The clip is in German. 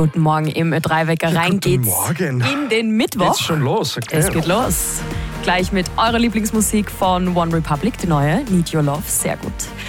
Guten Morgen im Ö3-Wecker. Rein geht's Morgen. in den Mittwoch. Geht's schon los? Okay. Es geht los. Gleich mit eurer Lieblingsmusik von One Republic, die neue, Need Your Love. Sehr gut.